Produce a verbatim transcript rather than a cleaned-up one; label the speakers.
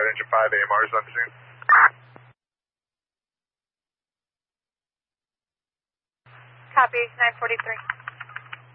Speaker 1: five, engine five, A M R is on the scene.
Speaker 2: Copy, nine forty-three.